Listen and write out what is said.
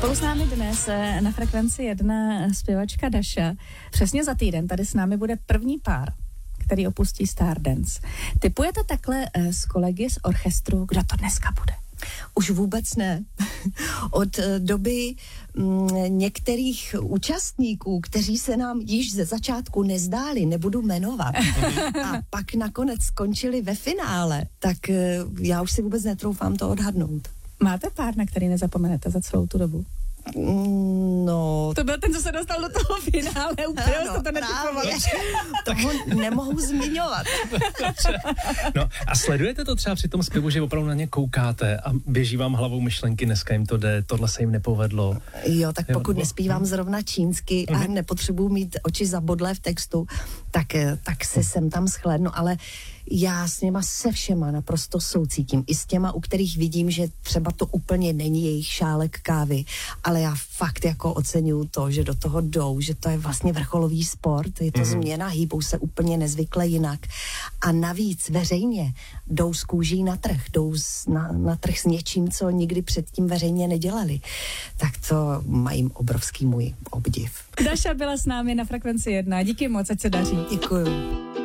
Spolu s námi dnes na Frekvenci 1 zpěvačka Daša. Přesně za týden tady s námi bude první pár, který opustí Stardance. Tipujete takhle s kolegy z orchestru, kdo to dneska bude? Už vůbec ne. Od doby některých účastníků, kteří se nám již ze začátku nezdáli, nebudu jmenovat, a pak nakonec skončili ve finále, tak já už si vůbec netroufám to odhadnout. Máte pár, na který nezapomenete za celou tu dobu? No... To byl ten, co se dostal do toho finále, úplně jste to netipovali. Toho nemohu zmiňovat. No a sledujete to třeba při tom zpěvu, že opravdu na ně koukáte a běží vám hlavou myšlenky, dneska jim to jde, tohle se jim nepovedlo. Jo, tak pokud nespívám zrovna čínsky a nepotřebuji mít oči zabodlé v textu, tak se sem tam shlédnu, ale já s něma se všema naprosto soucítím. I s těma, u kterých vidím, že třeba to úplně není jejich šálek kávy, ale já fakt jako oceňuju to, že do toho jdou, že to je vlastně vrcholový sport, je to změna, hýbou se úplně nezvykle jinak. A navíc veřejně jdou z kůží na trh, jdou na trh s něčím, co nikdy předtím veřejně nedělali. Tak to mají obrovský můj obdiv. Daša byla s námi na Frekvenci 1. Díky moc, ať se daří. Děkuju.